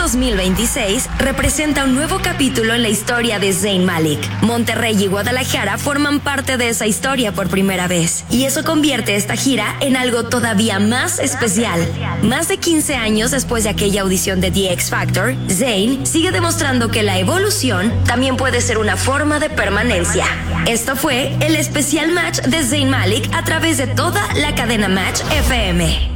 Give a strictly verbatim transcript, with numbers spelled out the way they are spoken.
dos mil veintiséis representa un nuevo capítulo en la historia de Zayn Malik. Monterrey y Guadalajara forman parte de esa historia por primera vez, y eso convierte esta gira en algo todavía más especial. Más de quince años después de aquella audición de The X Factor, Zayn sigue demostrando que la evolución también puede ser una forma de permanencia. Esto fue el especial Match de Zayn Malik a través de toda la cadena Match F M.